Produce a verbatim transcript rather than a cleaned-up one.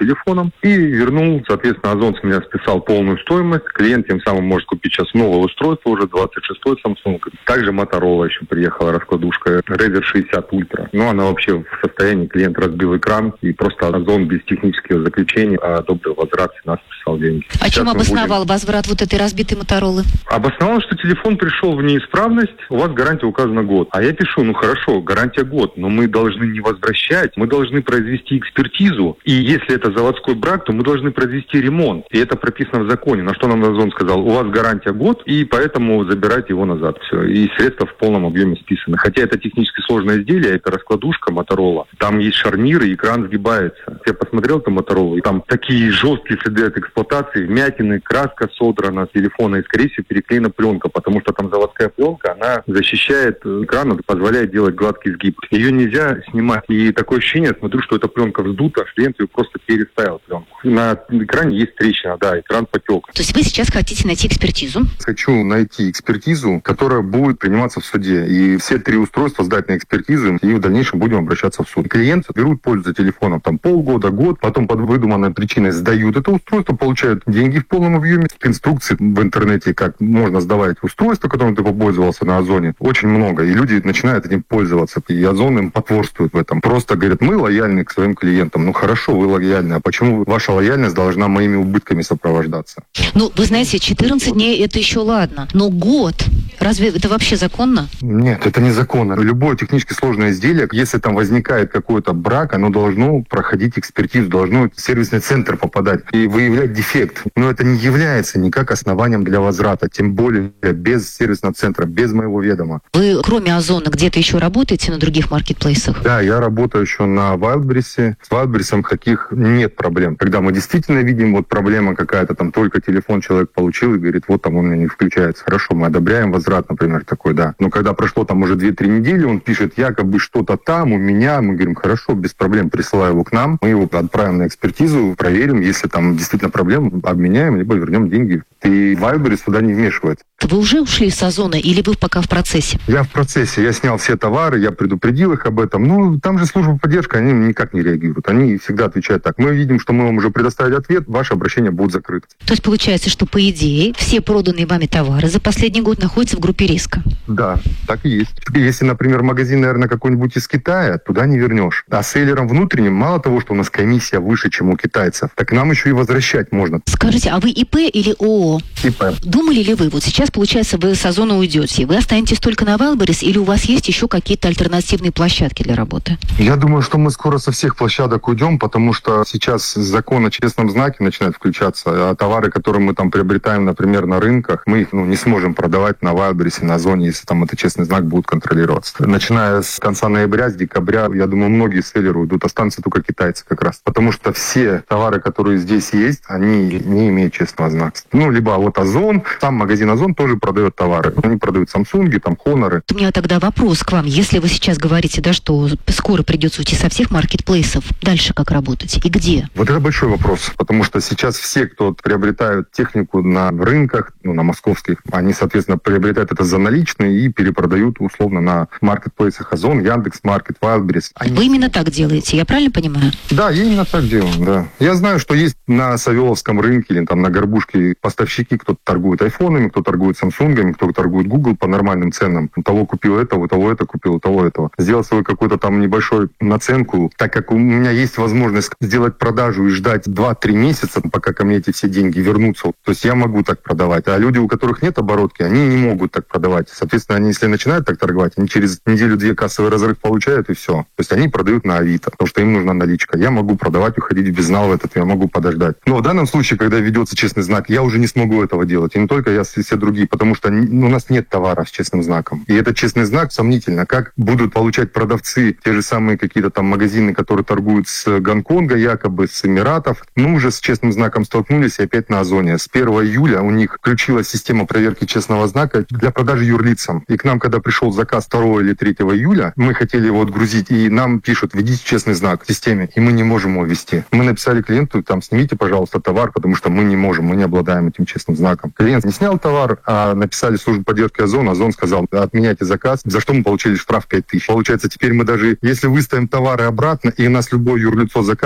телефоном и вернул, соответственно, Озон с меня списал полную стоимость. Клиент тем самым может купить сейчас новое устройство, уже двадцать шестой Samsung. Также Motorola еще приехала, раскладушка Razer шестьдесят Ultra. Но она вообще в состоянии, клиент разбил экран, и просто Озон без технического заключения одобрил возврат, и нас списал деньги. А Сейчас чем обосновал будем... возврат вот этой разбитой Моторолы? Обосновал, что телефон пришел в неисправность, у вас гарантия указана год. А я пишу, ну хорошо, гарантия год, но мы должны не возвращать, мы должны произвести экспертизу. И если это заводской брак, то мы должны произвести ремонт. И это прописано в законе. На что нам Озон сказал, у вас гарантия год, и поэтому забирайте его назад. Все. И средства в полном объеме списаны. Хотя это технически сложное изделие, это раскладушка Motorola. Там есть шарниры, экран сгибается. Я посмотрел там Motorola, и там такие жесткие следы от эксплуатации, вмятины, краска содрана с телефона, и, скорее всего, переклеена пленка, потому что там заводская пленка, она защищает экран и позволяет делать гладкий сгиб. Ее нельзя снимать. И такое ощущение, смотрю, что эта пленка вздута, клиент ее просто переставил пленку. На экране есть трещина, да, экран потек. То есть вы сейчас хотите найти экспертизу? Хочу найти экспертизу, которая будет приниматься в суде. И все три устройства сдать на экспертизу, и в дальнейшем будем обращаться в суд. Клиенты берут пользу за телефоном там полгода, год, потом под выдуманной причиной сдают это устройство, получают деньги в полном объеме. Инструкций в интернете, как можно сдавать устройство, которым ты попользовался на Озоне, очень много. И люди начинают этим пользоваться. И Озон им потворствует в этом. Просто говорят, мы лояльны к своим клиентам. Ну хорошо, вы лояльны. А почему ваша лояльность должна моими убытками сопровождаться? Ну, вы знаете, четырнадцать дней это еще ладно. Но год, разве это вообще законно? Нет, это незаконно. Любое технически сложное изделие, если там возникает какой-то брак, оно должно проходить экспертизу, должно в сервисный центр попадать и выявлять дефект. Но это не является никак основанием для возврата, тем более без сервисного центра, без моего ведома. Вы, кроме Озона, где-то еще работаете на других маркетплейсах? Да, я работаю еще на Wildberries. С Wildberries таких нет проблем. Когда мы действительно видим, вот проблема какая-то, там только телефон человек получил и говорит, вот там он у меня не включается. Хорошо, мы одобряем возврат, например, такой, да. Но когда прошло там уже две-три недели, он пишет, якобы что-то там у меня, мы говорим, хорошо, без проблем, присылай его к нам, мы его отправим на экспертизу, проверим, если там действительно проблема, обменяем, либо вернем деньги. И Wildberries туда не вмешивается. Вы уже ушли с Озона или вы пока в процессе? Я в процессе. Я снял все товары, я предупредил их об этом. Ну, там же служба поддержки, они никак не реагируют. Они всегда отвечают так. Мы видим, что мы вам уже предоставили ответ, ваше обращение будет закрыто. То есть получается, что по идее все проданные вами товары за последний год находятся в группе риска? Да, так и есть. Если, например, магазин, наверное, какой-нибудь из Китая, туда не вернешь. А селлерам внутренним, мало того, что у нас комиссия выше, чем у китайцев, так нам еще и возвращать можно. Скажите, а вы ИП или ООО? ИП. Думали ли вы, вот сейчас, получается, вы с Озона уйдете, вы останетесь только на Wildberries или у вас есть еще какие-то альтернативные площадки для работы? Я думаю, что мы скоро со всех площадок уйдем, потому что сейчас закон о честном знаке начинает включаться, а товары, которые мы там приобретаем, например, на рынках, мы их ну, не сможем продавать на Wildberries, на Озоне, если там этот честный знак будет контролироваться. Начиная с конца ноября, с декабря, я думаю, многие селлеры уйдут, останутся только китайцы как раз. Потому что все товары, которые здесь есть, они не имеют честного знака. Ну, либо вот Озон, сам магазин Озон тоже продает товары. Они продают Samsung, там Honor. У меня тогда вопрос к вам. Если вы сейчас говорите, да, что скоро придется уйти со всех маркетплейсов, дальше как работать и где? Вот это большой вопрос, потому что сейчас все, кто приобретают технику на рынках, ну, на московских, они, соответственно, приобретают это за наличные и перепродают условно на маркетплейсах Озон, Яндекс.Маркет, Wildberries. Они... Вы именно так делаете, я правильно понимаю? Да, я именно так делаю, да. Я знаю, что есть на Савеловском рынке или там на Горбушке поставщики, кто торгует айфонами, кто торгует самсунгами, кто торгует Google по нормальным ценам. У того купил это, у того это купил, у того этого. Сделал свою какую-то там небольшую наценку, так как у меня есть возможность сделать продажу и ждать два-три месяца, пока ко мне эти все деньги вернутся. То есть я могу так продавать. А люди, у которых нет оборотки, они не могут так продавать. Соответственно, они, если начинают так торговать, они через неделю-две кассовый разрыв получают и все. То есть они продают на Авито, потому что им нужна наличка. Я могу продавать, уходить в безнал в этот, я могу подождать. Но в данном случае, когда ведется честный знак, я уже не смогу этого делать. И не только я, и все другие, потому что ну, у нас нет товара с честным знаком. И этот честный знак сомнительно. Как будут получать продавцы те же самые какие-то там магазины, которые торгуют с Гонконга, якобы с Эмиратов. Ну, уже с честным знаком столкнулись и опять на Озоне. С первого июля у них включилась система проверки честного знака для продажи юрлицам. И к нам, когда пришел заказ второго или третьего июля, мы хотели его отгрузить, и нам пишут, введите честный знак в системе, и мы не можем его ввести. Мы написали клиенту, там, снимите, пожалуйста, товар, потому что мы не можем, мы не обладаем этим честным знаком. Клиент не снял товар, а написали службу поддержки Озон, Озон сказал, отменяйте заказ, за что мы получили штраф пять тысяч. Получается, теперь мы даже, если выставим товары обратно, и у нас любое юрлицо заказ,